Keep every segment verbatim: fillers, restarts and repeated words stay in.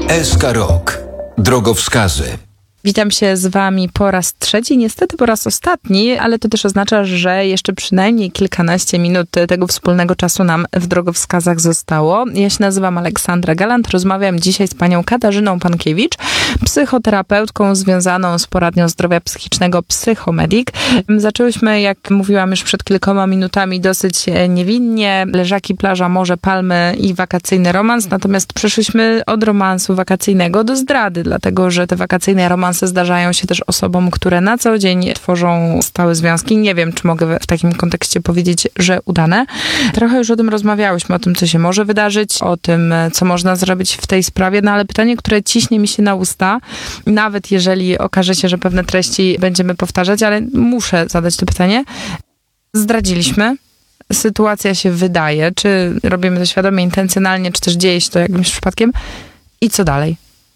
S K Rok. Drogowskazy. Witam się z wami po raz trzeci, niestety po raz ostatni, ale to też oznacza, że jeszcze przynajmniej kilkanaście minut tego wspólnego czasu nam w drogowskazach zostało. Ja się nazywam Aleksandra Galant, rozmawiam dzisiaj z panią Katarzyną Pankiewicz, psychoterapeutką związaną z poradnią zdrowia psychicznego Psychomedik. Zaczęłyśmy, jak mówiłam już przed kilkoma minutami, dosyć niewinnie, leżaki, plaża, morze, palmy i wakacyjny romans, natomiast przeszłyśmy od romansu wakacyjnego do zdrady, dlatego że te wakacyjne romanse zdarzają się też osobom, które na co dzień tworzą stałe związki. Nie wiem, czy mogę w takim kontekście powiedzieć, że udane. Trochę już o tym rozmawiałyśmy, o tym, co się może wydarzyć, o tym, co można zrobić w tej sprawie, no ale pytanie, które ciśnie mi się na usta, nawet jeżeli okaże się, że pewne treści będziemy powtarzać, ale muszę zadać to pytanie. Zdradziliśmy. Sytuacja się wydaje, czy robimy to świadomie, intencjonalnie, czy też dzieje się to jakimś przypadkiem. I co dalej?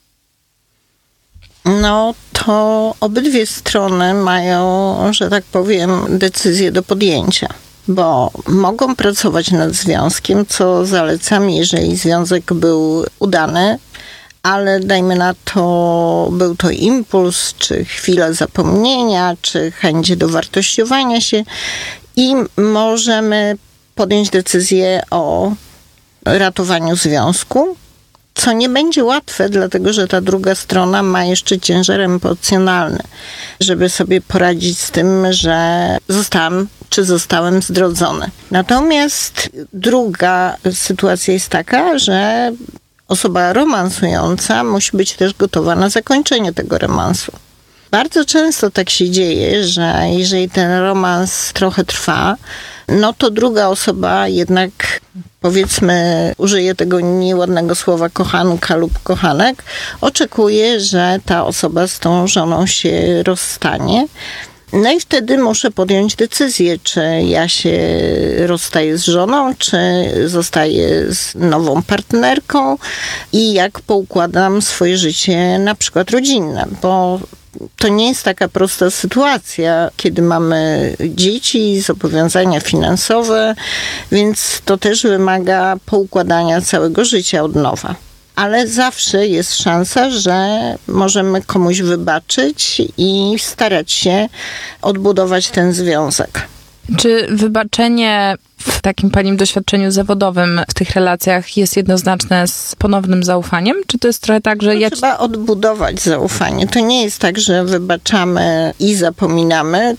No to obydwie strony mają, że tak powiem, decyzję do podjęcia, bo mogą pracować nad związkiem, co zalecam, jeżeli związek był udany, ale dajmy na to, był to impuls, czy chwila zapomnienia, czy chęć dowartościowania się i możemy podjąć decyzję o ratowaniu związku. Co nie będzie łatwe, dlatego że ta druga strona ma jeszcze ciężar emocjonalny, żeby sobie poradzić z tym, że zostałam czy zostałem zdradzony. Natomiast druga sytuacja jest taka, że osoba romansująca musi być też gotowa na zakończenie tego romansu. Bardzo często tak się dzieje, że jeżeli ten romans trochę trwa, no to druga osoba jednak, powiedzmy, użyję tego nieładnego słowa kochanka lub kochanek, oczekuje, że ta osoba z tą żoną się rozstanie. No i wtedy muszę podjąć decyzję, czy ja się rozstaję z żoną, czy zostaję z nową partnerką i jak poukładam swoje życie, na przykład rodzinne, bo to nie jest taka prosta sytuacja, kiedy mamy dzieci, zobowiązania finansowe, więc to też wymaga poukładania całego życia od nowa. Ale zawsze jest szansa, że możemy komuś wybaczyć i starać się odbudować ten związek. Czy wybaczenie w takim panim doświadczeniu zawodowym w tych relacjach jest jednoznaczne z ponownym zaufaniem? Czy to jest trochę tak, że... No, ja... Trzeba odbudować zaufanie. To nie jest tak, że wybaczamy i zapominamy,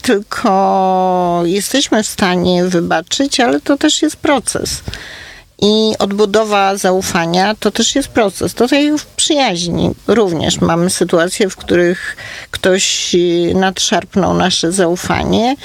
tylko jesteśmy w stanie wybaczyć, ale to też jest proces. I odbudowa zaufania to też jest proces. Tutaj w przyjaźni również mamy sytuacje, w których ktoś nadszarpnął nasze zaufanie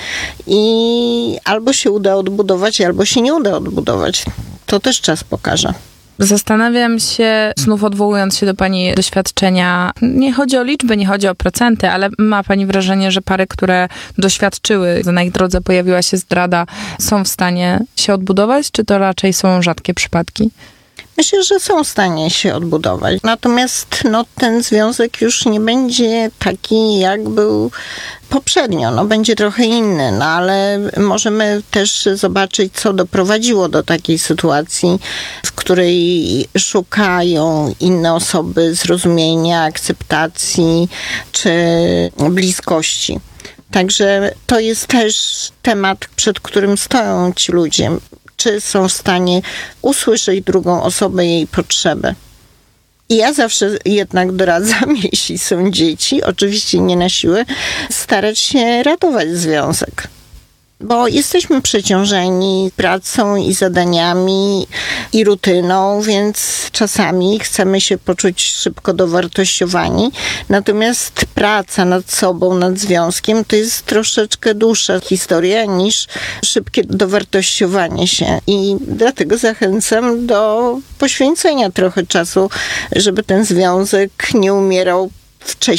i albo się uda odbudować, albo się nie uda odbudować. To też czas pokaże. Zastanawiam się, znów odwołując się do pani doświadczenia, nie chodzi o liczby, nie chodzi o procenty, ale ma pani wrażenie, że pary, które doświadczyły, że na ich drodze pojawiła się zdrada, są w stanie się odbudować, czy to raczej są rzadkie przypadki? Myślę, że są w stanie się odbudować. Natomiast no, ten związek już nie będzie taki, jak był poprzednio. No, będzie trochę inny, no, ale możemy też zobaczyć, co doprowadziło do takiej sytuacji, w której szukają inne osoby zrozumienia, akceptacji czy bliskości. Także to jest też temat, przed którym stoją ci ludzie. Czy są w stanie usłyszeć drugą osobę, jej potrzeby. I ja zawsze jednak doradzam, jeśli są dzieci, oczywiście nie na siłę, starać się ratować związek. Bo jesteśmy przeciążeni pracą i zadaniami i rutyną, więc czasami chcemy się poczuć szybko dowartościowani. Natomiast praca nad sobą, nad związkiem to jest troszeczkę dłuższa historia niż szybkie dowartościowanie się. I dlatego zachęcam do poświęcenia trochę czasu, żeby ten związek nie umierał wcześniej.